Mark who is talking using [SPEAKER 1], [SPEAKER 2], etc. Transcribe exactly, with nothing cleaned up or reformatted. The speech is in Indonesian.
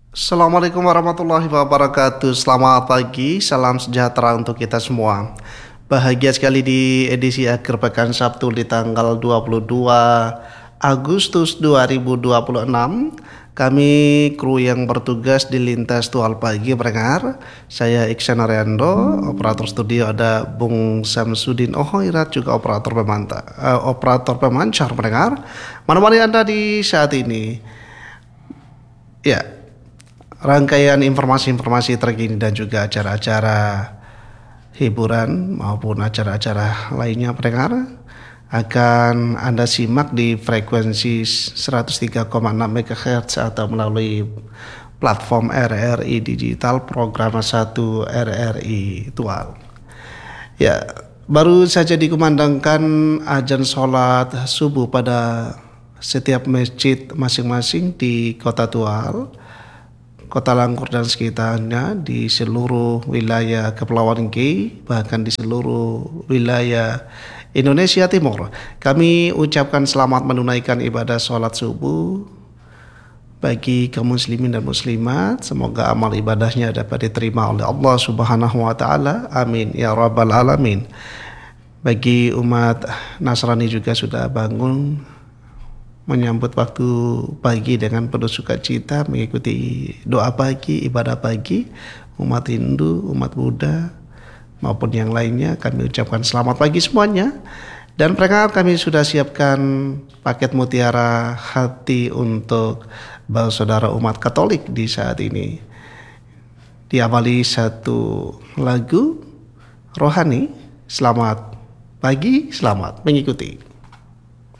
[SPEAKER 1] Assalamualaikum warahmatullahi wabarakatuh. Selamat pagi, salam sejahtera untuk kita semua. Bahagia sekali di edisi akhir pekan Sabtu di tanggal dua puluh dua Agustus dua ribu dua puluh enam. Kami kru yang bertugas di Lintas Tual Pagi pendengar. Saya Iksan Ariando, operator studio ada Bung Samsudin Ohoirat, juga operator pemantau, uh, operator pemancar pendengar. Mana-mana Anda di saat ini. Ya, rangkaian informasi-informasi terkini dan juga acara-acara hiburan maupun acara-acara lainnya pendengar akan Anda simak di frekuensi seratus tiga koma enam megahertz atau melalui platform R R I Digital program satu R R I Tual. Ya, baru saja dikumandangkan azan sholat subuh pada setiap masjid masing-masing di Kota Tual, Kota Langkur dan sekitarnya, di seluruh wilayah Kepulauan G, bahkan di seluruh wilayah Indonesia Timur. Kami ucapkan selamat menunaikan ibadah sholat subuh bagi kaum muslimin dan muslimat. Semoga amal ibadahnya dapat diterima oleh Allah Subhanahu wa taala. Amin ya rabbal alamin. Bagi umat Nasrani juga sudah bangun menyambut waktu pagi dengan penuh sukacita, mengikuti doa pagi, ibadah pagi. Umat Hindu, umat Buddha maupun yang lainnya, kami ucapkan selamat pagi semuanya. Dan mereka kami sudah siapkan paket mutiara hati untuk saudara umat Katolik di saat ini. Diawali satu lagu rohani. Selamat pagi, selamat mengikuti.